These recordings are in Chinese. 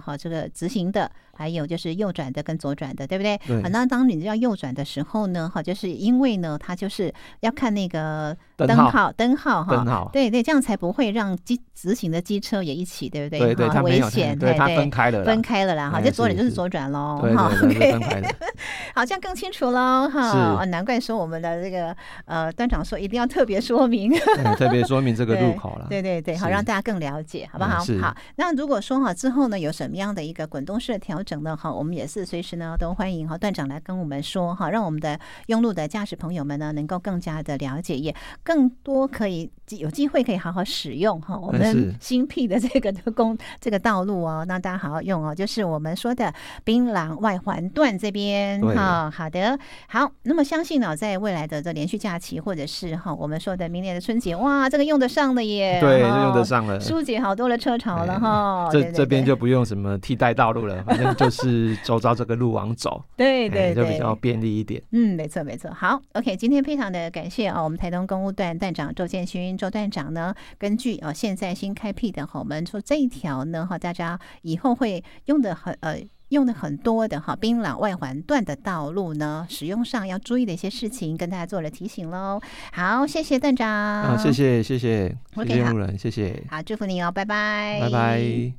哈，这个直行的，还有就是右转的跟左转的，对不对？ 对。 那当你要右转的时候呢，哈，就是因为呢，它就是要看那个灯号哈，对对，这样才不会让直行的机车也一起，对不对？ 对对，它危险， 对，它分开了啦， 哈，这左转就是左转喽， 对对对，分开的。 好，这样更清楚喽，哈，难怪说我们的这个端长说一定要特别说明， 特别说明这个路口了， 对对对，好，让大家更了解，好不好？好，那如果说哈之后呢有什么样的一个滚动式的调整呢，哈，我们也是随时呢都欢迎哈段长来跟我们说哈，让我们的用路的驾驶朋友们呢能够更加的了解，也更多可以有机会可以好好使用哈我们新辟的这个道路哦，让大家好好用哦，就是我们说的槟榔外环段这边哈。好的，好，那么相信呢，在未来的这连续假期或者是哈我们说的明年的春节，哇，这个用得上了耶， 对，就用得上了， 疏解好多的车潮了哈。 这边就不用什么替代道路了，反正就是走照这个路网走， 对对对， 就比较便利一点。 没错没错。好 ，OK， 今天非常的感谢我们台东公务段段长周建勋周段长呢，根据现在新开辟的我们说这一条呢大家以后会用的很多的槟榔外环段的道路呢，使用上要注意的一些事情，跟大家做了提醒喽。好，谢谢段长， 谢谢用路人，谢谢， 好，祝福你哦，拜拜， 拜拜。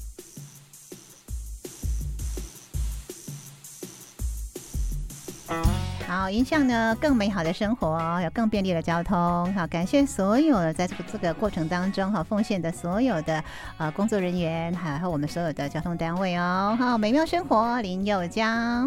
好，迎向呢更美好的生活，有更便利的交通。好，感谢所有在这个过程当中奉献的所有的工作人员，还有我们所有的交通单位哦。好，美妙生活林宥嘉。